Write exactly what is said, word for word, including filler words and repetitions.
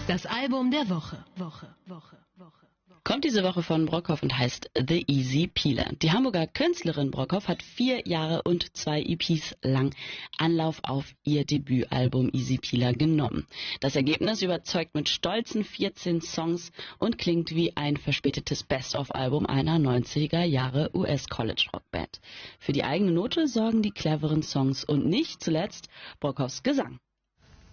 Das Album der Woche. Woche, Woche, Woche. Kommt diese Woche von Brockhoff und heißt The Easy Peeler. Die Hamburger Künstlerin Brockhoff hat vier Jahre und zwei E Ps lang Anlauf auf ihr Debütalbum Easy Peeler genommen. Das Ergebnis überzeugt mit stolzen vierzehn Songs und klingt wie ein verspätetes Best-of-Album einer neunziger Jahre U S-College-Rockband. Für die eigene Note sorgen die cleveren Songs und nicht zuletzt Brockhoffs Gesang.